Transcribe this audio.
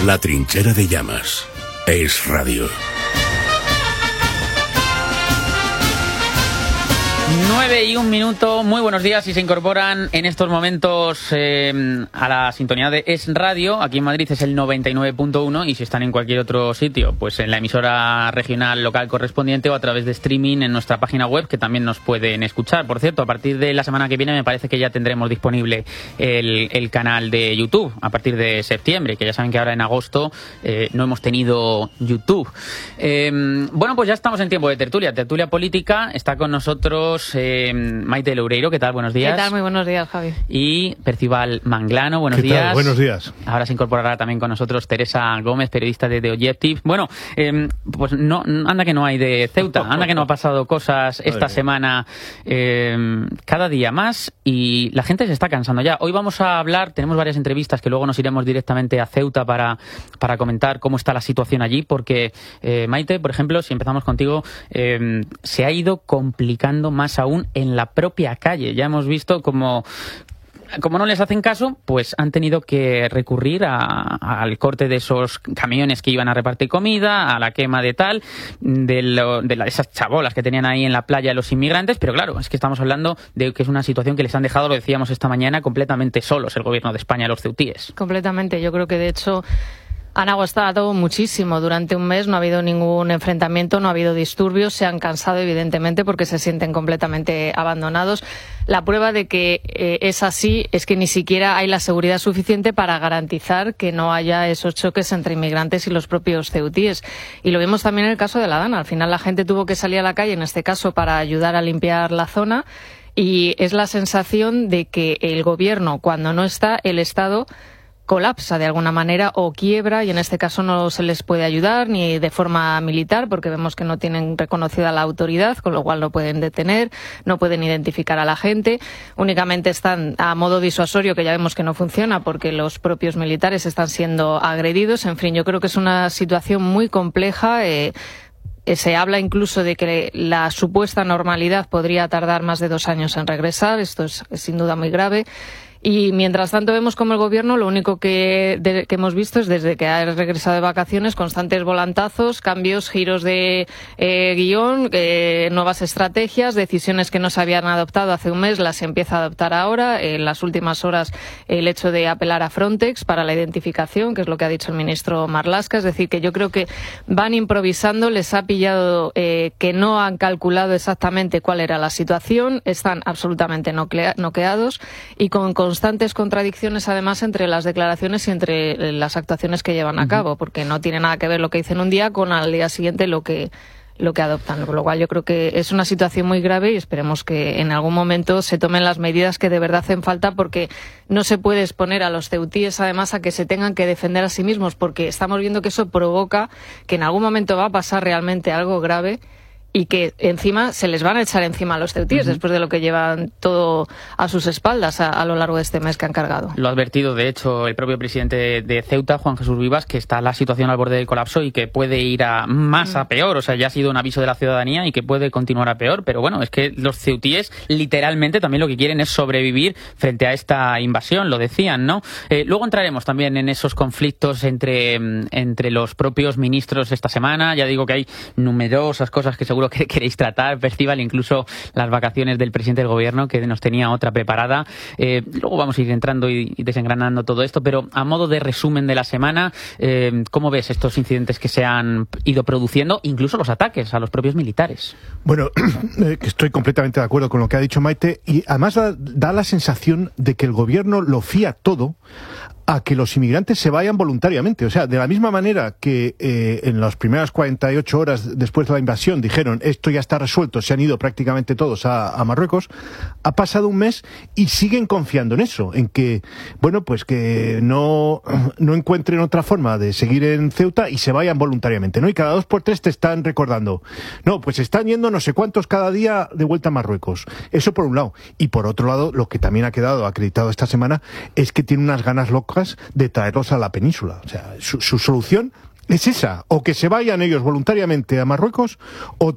La trinchera de llamas. Es radio. 9:01. Muy buenos días. Si se incorporan en estos momentos a la sintonía de Es Radio, aquí en Madrid es el 99.1, y si están en cualquier otro sitio, pues en la emisora regional local correspondiente o a través de streaming en nuestra página web, que también nos pueden escuchar. Por cierto, a partir de la semana que viene me parece que ya tendremos disponible el canal de YouTube, a partir de septiembre, que ya saben que ahora en agosto no hemos tenido YouTube. Bueno, pues ya estamos en tiempo de tertulia política. Está con nosotros Maite Loureiro. ¿Qué tal? Buenos días. ¿Qué tal? Muy buenos días, Javi. Y Percival Manglano. Buenos días. ¿Qué tal? Buenos días. Ahora se incorporará también con nosotros Teresa Gómez, periodista de The Objective. Bueno, pues no, anda que no hay de Ceuta, anda que no ha pasado cosas esta semana, cada día más, y la gente se está cansando ya. Hoy vamos a hablar, tenemos varias entrevistas que luego nos iremos directamente a Ceuta para comentar cómo está la situación allí, porque Maite, por ejemplo, si empezamos contigo, se ha ido complicando más aún en la propia calle. Ya hemos visto como no les hacen caso, pues han tenido que recurrir al corte de esos camiones que iban a repartir comida, a la quema de esas chabolas que tenían ahí en la playa los inmigrantes. Pero claro, es que estamos hablando de que es una situación que les han dejado, lo decíamos esta mañana, completamente solos el gobierno de España, los ceutíes. Completamente. Yo creo que de hecho han aguantado muchísimo durante un mes, no ha habido ningún enfrentamiento, no ha habido disturbios, se han cansado evidentemente porque se sienten completamente abandonados. La prueba de que es así es que ni siquiera hay la seguridad suficiente para garantizar que no haya esos choques entre inmigrantes y los propios ceutíes. Y lo vimos también en el caso de la Dana. Al final la gente tuvo que salir a la calle, en este caso para ayudar a limpiar la zona, y es la sensación de que el gobierno, cuando no está, el Estado colapsa de alguna manera o quiebra, y en este caso no se les puede ayudar ni de forma militar porque vemos que no tienen reconocida la autoridad, con lo cual no pueden detener, no pueden identificar a la gente, únicamente están a modo disuasorio, que ya vemos que no funciona porque los propios militares están siendo agredidos. En fin, yo creo que es una situación muy compleja. Se habla incluso de que la supuesta normalidad podría tardar más de 2 años en regresar. Esto es sin duda muy grave. Y mientras tanto vemos como el gobierno, lo único que hemos visto es, desde que ha regresado de vacaciones, constantes volantazos, cambios, giros de guión, nuevas estrategias, decisiones que no se habían adoptado hace un mes las empieza a adoptar ahora. En las últimas horas, el hecho de apelar a Frontex para la identificación, que es lo que ha dicho el ministro Marlaska. Es decir, que yo creo que van improvisando, les ha pillado que no han calculado exactamente cuál era la situación, están absolutamente noqueados y con constantes contradicciones además entre las declaraciones y entre las actuaciones que llevan a cabo, porque no tiene nada que ver lo que dicen un día con al día siguiente lo que adoptan, con lo cual yo creo que es una situación muy grave y esperemos que en algún momento se tomen las medidas que de verdad hacen falta, porque no se puede exponer a los ceutíes además a que se tengan que defender a sí mismos, porque estamos viendo que eso provoca que en algún momento va a pasar realmente algo grave y que encima se les van a echar encima a los ceutíes después de lo que llevan todo a sus espaldas a lo largo de este mes que han cargado. Lo ha advertido, de hecho, el propio presidente de Ceuta, Juan Jesús Vivas, que está la situación al borde del colapso y que puede ir a peor. O sea, ya ha sido un aviso de la ciudadanía y que puede continuar a peor. Pero bueno, es que los ceutíes literalmente también lo que quieren es sobrevivir frente a esta invasión, lo decían, ¿no? Luego entraremos también en esos conflictos entre los propios ministros esta semana. Ya digo que hay numerosas cosas que seguro que queréis tratar, Percival, incluso las vacaciones del presidente del gobierno, que nos tenía otra preparada. Luego vamos a ir entrando y desengranando todo esto, pero a modo de resumen de la semana, ¿cómo ves estos incidentes que se han ido produciendo, incluso los ataques a los propios militares? Bueno, estoy completamente de acuerdo con lo que ha dicho Maite, y además da la sensación de que el gobierno lo fía todo a que los inmigrantes se vayan voluntariamente. O sea, de la misma manera que en las primeras 48 horas después de la invasión dijeron esto ya está resuelto, se han ido prácticamente todos a Marruecos, ha pasado un mes y siguen confiando en eso, en que, bueno, pues que no encuentren otra forma de seguir en Ceuta y se vayan voluntariamente, ¿no? Y cada 2 por 3 te están recordando, no, pues están yendo no sé cuántos cada día de vuelta a Marruecos. Eso por un lado. Y por otro lado, lo que también ha quedado acreditado esta semana es que tiene unas ganas locas de traerlos a la península. O sea, su solución es esa, o que se vayan ellos voluntariamente a Marruecos, o